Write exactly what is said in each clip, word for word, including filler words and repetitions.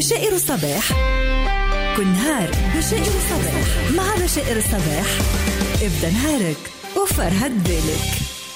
بشائر الصباح. كل نهار بشائر الصباح مع بشائر الصباح. ابدأ نهارك وفرهد بالك.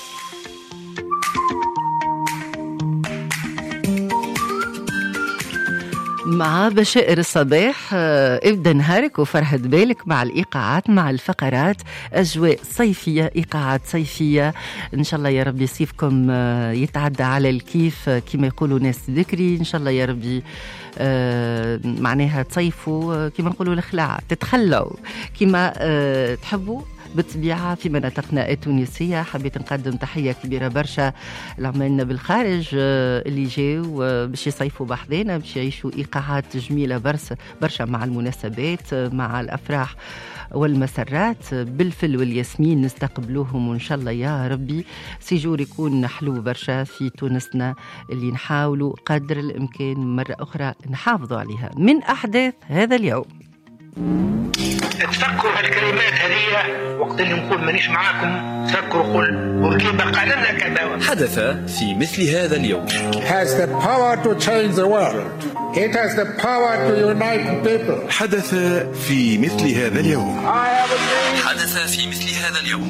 مع بشائر الصباح ابدأ نهارك وفرهد بالك مع الإيقاعات، مع الفقرات، أجواء صيفية، إيقاعات صيفية. إن شاء الله يا ربي صيفكم يتعدى على الكيف كما يقولوا ناس ذكري. إن شاء الله يا ربي معناها تصيفوا كما نقولوا الخلاع، تتخلوا كما تحبوا بالطبيعة في مناطقنا التونسية. حبيت نقدم تحية كبيرة برشا لعمالنا بالخارج اللي جاوا باش يصيفوا بحذانا، باش يعيشوا إيقاعات جميلة برشا برشا مع المناسبات، مع الأفراح والمسرات. بالفل والياسمين نستقبلوهم، وإن شاء الله يا ربي سيجور يكون حلو برشا في تونسنا اللي نحاولوا قدر الإمكان مرة أخرى نحافظوا عليها. من أحداث هذا اليوم، تفكروا هالكلمات هذه وقت اللي نقول مانيش معاكم، تفكروا قل وركيبة قالنا كذا. حدث في مثل هذا اليوم. has the power to change the world. It has the power to unite people. حدث في مثل هذا اليوم. حدث في مثل هذا اليوم.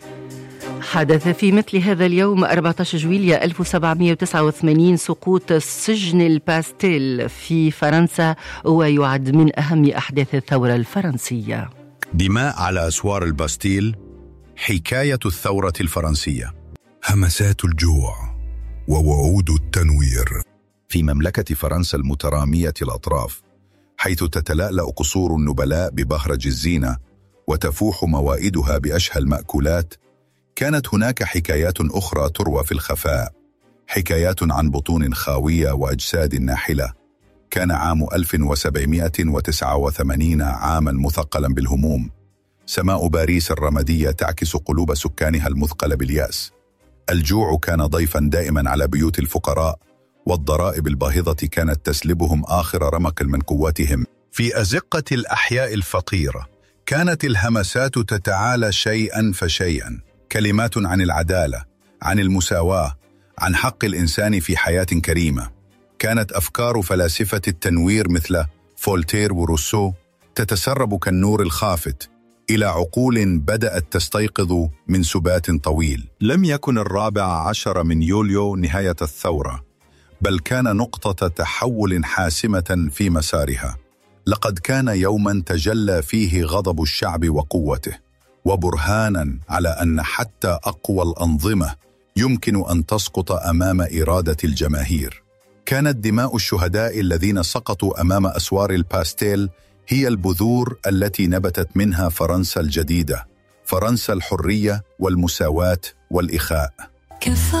حدث في مثل هذا اليوم أربعة عشر جويلية ألف وسبعمائة وتسعة وثمانين سقوط سجن الباستيل في فرنسا، ويعد من أهم أحداث الثورة الفرنسية. دماء على أسوار الباستيل، حكاية الثورة الفرنسية، همسات الجوع ووعود التنوير في مملكة فرنسا المترامية الأطراف، حيث تتلألأ قصور النبلاء ببهرج الزينة وتفوح موائدها بأشهى المأكولات. كانت هناك حكايات أخرى تروى في الخفاء، حكايات عن بطون خاوية وأجساد ناحلة. كان عام ألف وسبعمائة وتسعة وثمانين عاما مثقلا بالهموم. سماء باريس الرمادية تعكس قلوب سكانها المثقل باليأس. الجوع كان ضيفا دائما على بيوت الفقراء، والضرائب الباهظة كانت تسلبهم آخر رمق من قوتهم. في أزقة الأحياء الفقيرة كانت الهمسات تتعالى شيئا فشيئا، كلمات عن العدالة، عن المساواة، عن حق الإنسان في حياة كريمة. كانت أفكار فلاسفة التنوير مثل فولتير وروسو تتسرب كالنور الخافت إلى عقول بدأت تستيقظ من سبات طويل. لم يكن الرابع عشر من يوليو نهاية الثورة، بل كان نقطة تحول حاسمة في مسارها. لقد كان يوما تجلى فيه غضب الشعب وقوته، وبرهانا على أن حتى أقوى الأنظمة يمكن أن تسقط أمام إرادة الجماهير. كانت دماء الشهداء الذين سقطوا أمام أسوار الباستيل هي البذور التي نبتت منها فرنسا الجديدة، فرنسا الحرية والمساواة والإخاء.